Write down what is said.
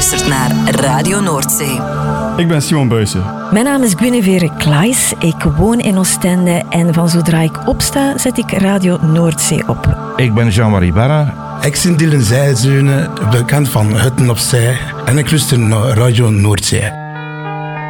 luistert naar Radio Noordzee. Ik ben Simon Buijsen. Mijn naam is Guinevere Klaes. Ik woon in Oostende en van zodra ik opsta, zet ik Radio Noordzee op. Ik ben Jean-Marie Barra. Ik ben Dylan Zijzeunen, bekend van Hutten op Zee. En ik luister naar Radio Noordzee.